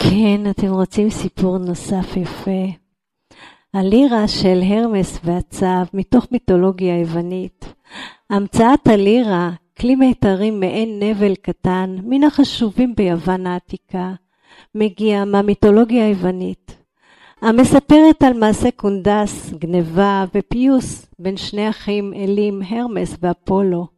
כן, אתם רוצים סיפור נוסף יפה. הלירה של הרמס והצב מתוך מיתולוגיה היוונית. המצאת הלירה, כלי מיתרים מעין נבל קטן, מן החשובים ביוון העתיקה, מגיע מהמיתולוגיה היוונית. המספרת על מעשה קונדס, גנבה ופיוס בין שני אחים אלים, הרמס ואפולו.